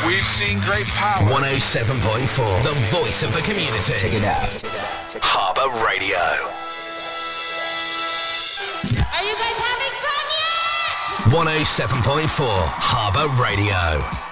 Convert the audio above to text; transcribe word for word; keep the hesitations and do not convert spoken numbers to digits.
We've seen great power. one oh seven point four, the voice of the community. Check it out. Harbour Radio. Are you guys having fun yet? one oh seven point four, Harbour Radio.